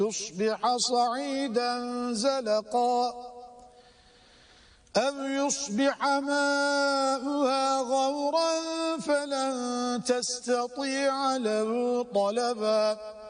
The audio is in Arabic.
يصبح صعيدا زلقا أو يصبح ماؤها غورا فلن تستطيع له طلبا